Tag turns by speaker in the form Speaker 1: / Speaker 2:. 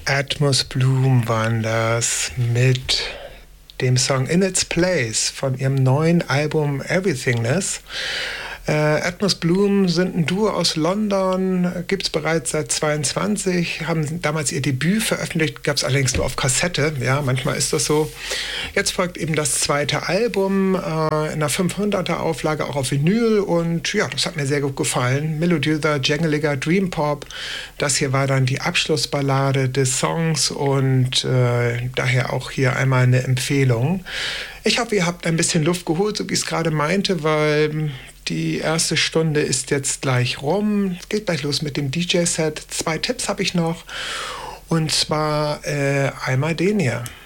Speaker 1: Atmos Bloom waren das mit dem Song In Its Place von ihrem neuen Album Everythingness. Atmos Bloom sind ein Duo aus London, gibt es bereits seit 22, haben damals ihr Debüt veröffentlicht, gab es allerdings nur auf Kassette, ja, manchmal ist das so. Jetzt folgt eben das zweite Album in einer 500er Auflage, auch auf Vinyl, und ja, das hat mir sehr gut gefallen. Melodiöser, jangeliger Dream Pop. Das hier war dann die Abschlussballade des Songs und daher auch hier einmal eine Empfehlung. Ich hoffe, ihr habt ein bisschen Luft geholt, so wie ich es gerade meinte, weil die erste Stunde ist jetzt gleich rum. Es geht gleich los mit dem DJ-Set. 2 Tipps habe ich noch. Und zwar einmal den hier.